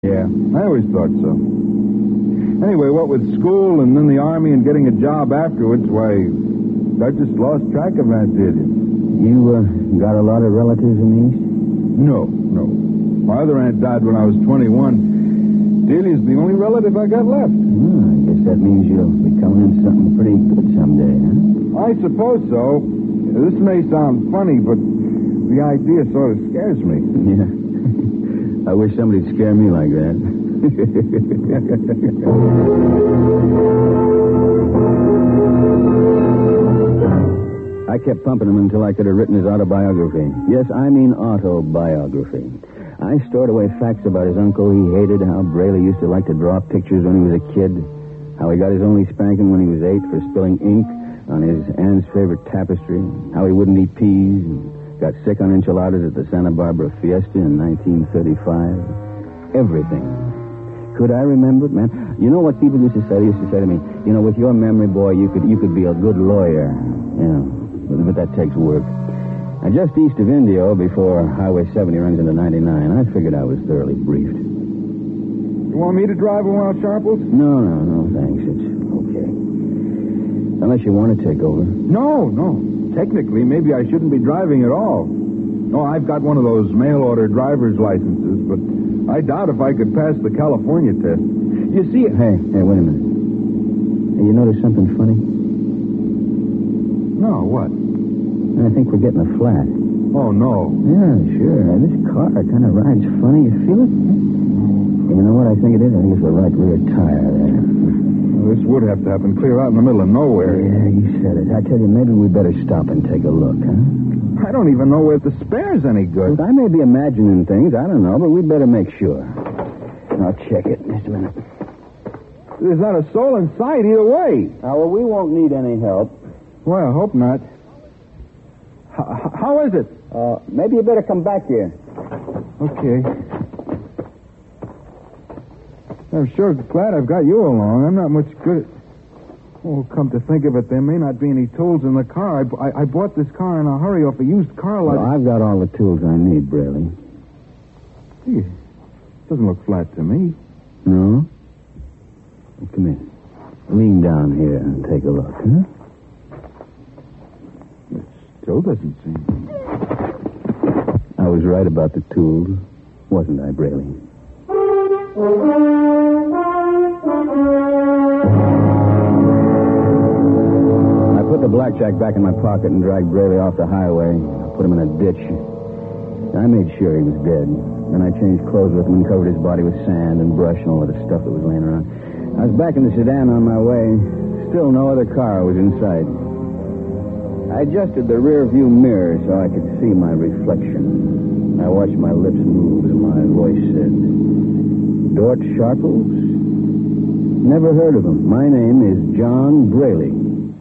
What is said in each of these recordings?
Yeah, I always thought so. Anyway, what with school and then the Army and getting a job afterwards, why, I just lost track of that, did you? You got a lot of relatives in the East? No. My other aunt died when I was 21. Delia's the only relative I got left. I guess that means you'll be coming in something pretty good someday, huh? I suppose so. This may sound funny, but the idea sort of scares me. Yeah. I wish somebody'd scare me like that. I kept pumping him until I could have written his autobiography. Yes, I mean autobiography. I stored away facts about his uncle he hated, how Braley used to like to draw pictures when he was a kid, how he got his only spanking when he was 8 for spilling ink on his aunt's favorite tapestry, how he wouldn't eat peas, and got sick on enchiladas at the Santa Barbara Fiesta in 1935. Everything. Could I remember it, man? You know what people used to say? They used to say to me, you know, with your memory, boy, you could be a good lawyer. Yeah, but that takes work. And just east of Indio, before Highway 70 runs into 99, I figured I was thoroughly briefed. You want me to drive a while, Sharples? No, thanks. It's okay. Unless you want to take over. No. Technically, maybe I shouldn't be driving at all. No, I've got one of those mail-order driver's licenses, but I doubt if I could pass the California test. You see... Hey, wait a minute. Hey, you notice something funny? No, what? I think we're getting a flat. Oh, no. Yeah, sure. This car kind of rides funny. You feel it? You know what I think it is? I think it's the right rear tire there. Well, this would have to happen clear out in the middle of nowhere. Yeah, you said it. I tell you, maybe we better stop and take a look, huh? I don't even know if the spare's any good. Look, I may be imagining things. I don't know, but we'd better make sure. I'll check it. Just a minute. There's not a soul in sight either way. Well, we won't need any help. Well, I hope not. How is it? Maybe you better come back here. Okay. I'm sure glad I've got you along. I'm not much good at... Oh, come to think of it, there may not be any tools in the car. I bought this car in a hurry off a used car lot. Well, I've got all the tools I need, Braley. Gee, doesn't look flat to me. No? Well, come here. Lean down here and take a look, huh? It still doesn't seem... I was right about the tools, wasn't I, Braley? I put the blackjack back in my pocket and dragged Braley off the highway. Put him in a ditch. I made sure he was dead. Then I changed clothes with him and covered his body with sand and brush and all of the stuff that was laying around. I was back in the sedan on my way. Still no other car was in sight. I adjusted the rear view mirror so I could see my reflection. I watched my lips move as my voice said, Dort Sharples? Never heard of him. My name is John Braley.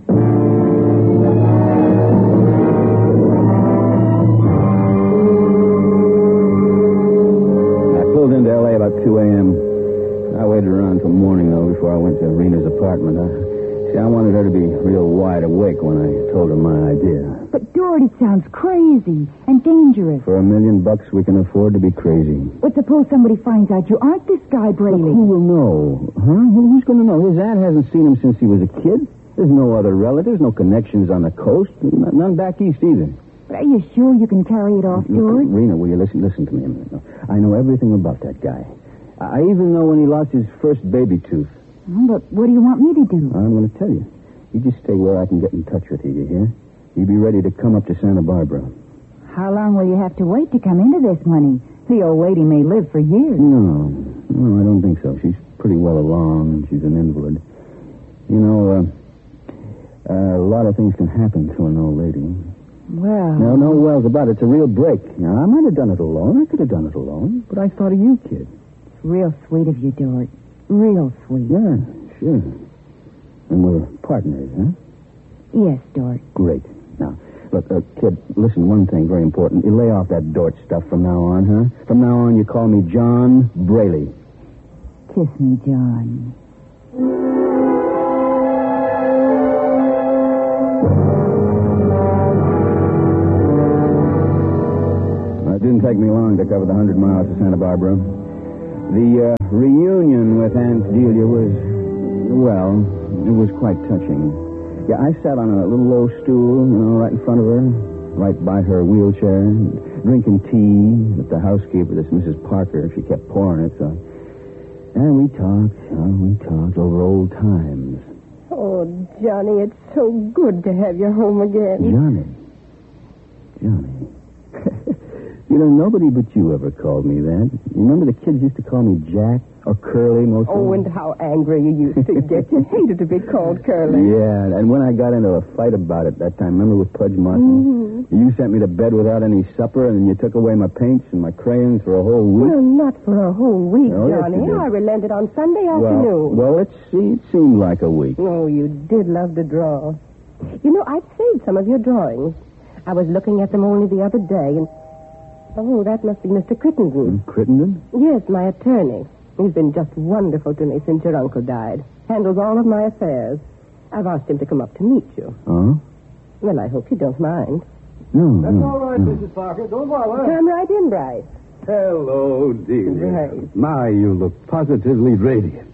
I pulled into L.A. about 2 a.m. I waited around till morning, though, before I went to Rena's apartment. I wanted her to be real wide awake when I told her my idea. But, Dort, it sounds crazy and dangerous. For $1 million, we can afford to be crazy. But suppose somebody finds out you aren't this guy, Braley. Look, who will know? Huh? Who's going to know? His aunt hasn't seen him since he was a kid. There's no other relatives, no connections on the coast. None back east either. But are you sure you can carry it off, George? Rena, will you listen to me a minute? I know everything about that guy. I even know when he lost his first baby tooth. But what do you want me to do? I'm going to tell you. You just stay where I can get in touch with you, you hear? You be ready to come up to Santa Barbara. How long will you have to wait to come into this money? The old lady may live for years. No, I don't think so. She's pretty well along. She's an invalid. You know, a lot of things can happen to an old lady. Well... No wells about it. It's a real break. Now, I might have done it alone. I could have done it alone. But I thought of you, kid. It's real sweet of you, Dort. Real sweet. Yeah, sure. And we're partners, huh? Yes, Dort. Great. Now, look, kid, listen, one thing very important. You lay off that Dort stuff from now on, huh? From now on, you call me John Braley. Kiss me, John. It didn't take me long to cover the 100 miles to Santa Barbara. The reunion with Aunt Delia was, well, it was quite touching. Yeah, I sat on a little low stool, right in front of her, right by her wheelchair, drinking tea that the housekeeper, this Mrs. Parker, she kept pouring it, so... And we talked over old times. Oh, Johnny, it's so good to have you home again. Johnny. Nobody but you ever called me that. You remember the kids used to call me Jack or Curly most of the time? Oh, and how angry you used to get. You hated to be called Curly. Yeah, and when I got into a fight about it that time, remember with Pudge Martin? Mm-hmm. You sent me to bed without any supper, and you took away my paints and my crayons for a whole week. Well, not for a whole week, Oh, yes, Johnny. you did. I relented on Sunday afternoon. Well, it seemed like a week. Oh, you did love to draw. I've saved some of your drawings. I was looking at them only the other day, and... Oh, that must be Mr. Crittenden. Crittenden? Yes, my attorney. He's been just wonderful to me since your uncle died. Handles all of my affairs. I've asked him to come up to meet you. Oh? Well, I hope you don't mind. No. That's all right, Mrs. Parker. Don't bother. Come right in, Bryce. Hello, dear. Right. My, you look positively radiant.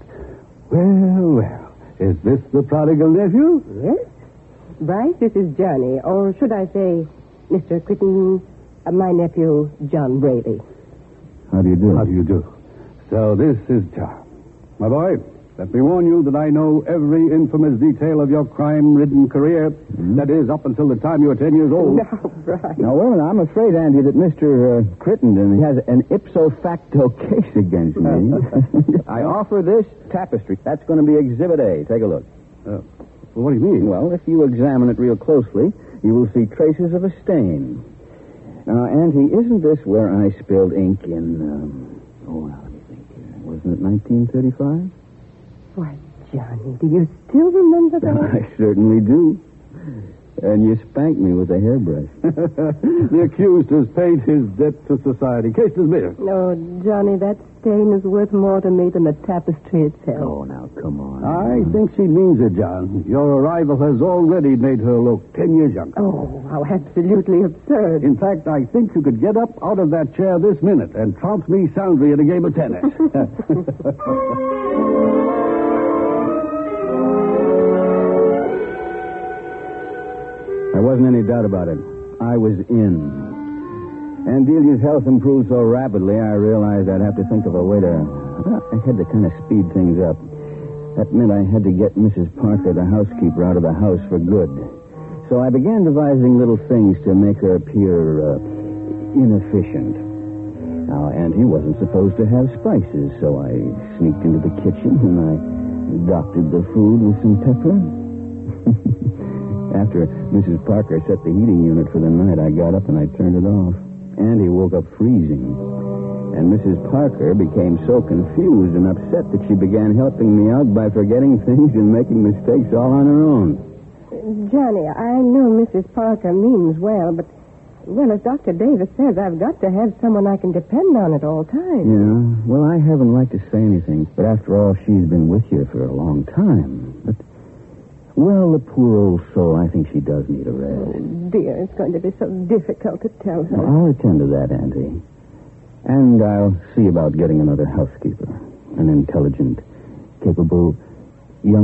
Well. Is this the prodigal nephew? Yes. Bryce, this is Johnny, or should I say, Mr. Crittenden, my nephew, John Braley. How do you do? How do you do? So this is John. My boy, let me warn you that I know every infamous detail of your crime-ridden career. Mm-hmm. That is, up until the time you were 10 years old. Now, Bryce. Now, well, I'm afraid, Andy, that Mr. Crittenden has an ipso facto case against me. I offer this tapestry. That's going to be Exhibit A. Take a look. Well, what do you mean? Well, if you examine it real closely, you will see traces of a stain. Now, Auntie, isn't this where I spilled ink in, let me think here. Wasn't it 1935? Why, Johnny, do you still remember that? I certainly do. And you spanked me with a hairbrush. The accused has paid his debt to society. Case dismissed. No, Johnny, that stain is worth more to me than the tapestry itself. Oh, now, come on. I think she means it, John. Your arrival has already made her look 10 years younger. Oh, how absolutely absurd. In fact, I think you could get up out of that chair this minute and trounce me soundly at a game of tennis. There wasn't any doubt about it. I was in. And Delia's health improved so rapidly, I realized I'd have to think of a way to... I had to kind of speed things up. That meant I had to get Mrs. Parker, the housekeeper, out of the house for good. So I began devising little things to make her appear inefficient. Now, Auntie wasn't supposed to have spices, so I sneaked into the kitchen and I doctored the food with some pepper. After Mrs. Parker set the heating unit for the night, I got up and I turned it off. Auntie woke up freezing. And Mrs. Parker became so confused and upset that she began helping me out by forgetting things and making mistakes all on her own. Johnny, I know Mrs. Parker means well, but, well, as Dr. Davis says, I've got to have someone I can depend on at all times. Yeah, well, I haven't liked to say anything, but after all, she's been with you for a long time. But, well, the poor old soul, I think she does need a rest. Oh, dear, it's going to be so difficult to tell her. Well, I'll attend to that, Auntie. And I'll see about getting another housekeeper. An intelligent, capable,